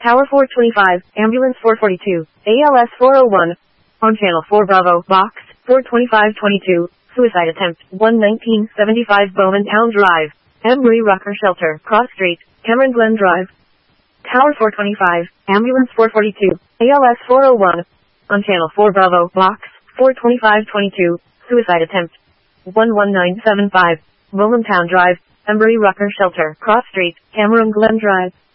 Tower 425, Ambulance 442, ALS 401. On Channel 4 Bravo, Box 42522, Suicide Attempt, 11975 Bowmantown Drive, Embry Rucker Shelter, Cross Street, Cameron Glen Drive. Tower 425, Ambulance 442, ALS 401. On Channel 4 Bravo, Box 42522, Suicide Attempt, 11975, Bowmantown Drive, Embry Rucker Shelter, Cross Street, Cameron Glen Drive.